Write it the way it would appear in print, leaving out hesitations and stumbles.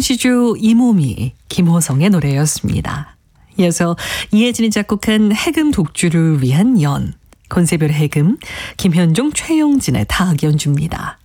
손시주 이 몸이 김호성의 노래였습니다. 이어서 이혜진이 작곡한 해금 독주를 위한 연, 건세별 해금, 김현종 최영진의 타악 연주입니다.